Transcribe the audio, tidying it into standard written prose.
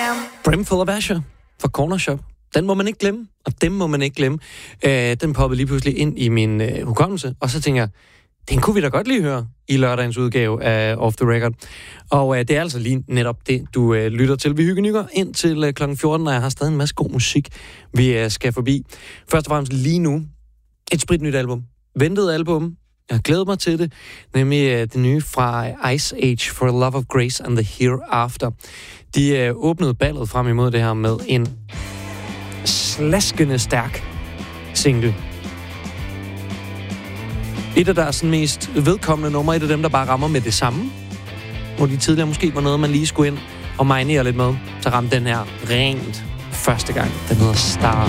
Brimful of Asher fra Corner Shop. Den må man ikke glemme, og dem må man ikke glemme. Den poppede lige pludselig ind i min hukommelse, og så tænker jeg, den kunne vi da godt lige høre i lørdagens udgave af Off the Record. Og det er altså lige netop det, du lytter til. Vi hyggenykker ind til kl. 14, og jeg har stadig en masse god musik, vi skal forbi. Først og fremmest lige nu, et spritnyt album. Ventet album. Jeg glæder mig til det. Nemlig det nye fra Ice Age, For Love of Grace and the Hereafter. De åbnede ballet frem imod det her med en slaskende stærk single. Et af deres mest vedkommende numre, et af dem, der bare rammer med det samme. Hvor de tidligere måske var noget, man lige skulle ind og marinere lidt med. Så ramte den her rent første gang. Den hedder Star.